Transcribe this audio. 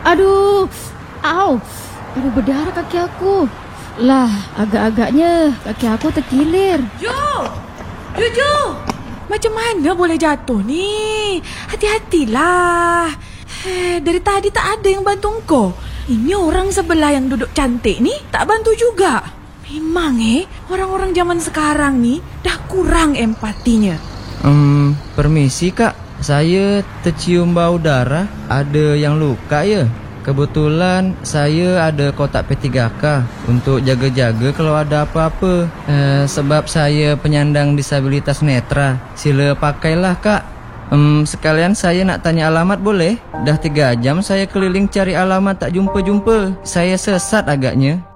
Aduh, au, aduh berdarah kaki aku. Lah, agak-agaknya kaki aku terkilir. Ju, macam mana boleh jatuh ni? Hati-hatilah. Dari tadi tak ada yang bantu engkau. Ini orang sebelah yang duduk cantik ni tak bantu juga. Memang orang-orang zaman sekarang ni dah kurang empatinya. Permisi kak, saya tercium bau darah. Ada yang luka ya? Kebetulan saya ada kotak P3K untuk jaga-jaga kalau ada apa-apa. Sebab saya penyandang disabilitas netra. Sila pakailah kak. Sekalian saya nak tanya alamat boleh? Dah 3 jam saya keliling cari alamat tak jumpa-jumpa. Saya sesat agaknya.